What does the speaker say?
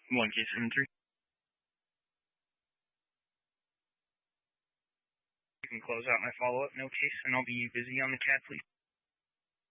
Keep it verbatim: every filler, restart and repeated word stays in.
one K seven three. You can close out my follow-up, no case, and I'll be busy on the C A D, please.